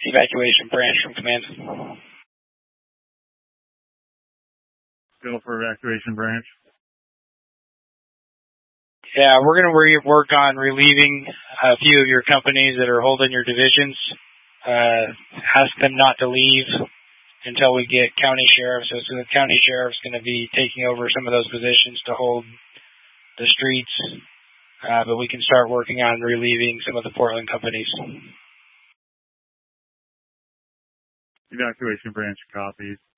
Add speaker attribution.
Speaker 1: Evacuation branch from command.
Speaker 2: Go for evacuation branch.
Speaker 1: Yeah, we're going to work on relieving a few of your companies that are holding your divisions. Ask them not to leave until we get county sheriffs. So the county sheriff's going to be taking over some of those positions to hold the streets. But we can start working on relieving some of the Portland companies.
Speaker 2: Evacuation branch copies.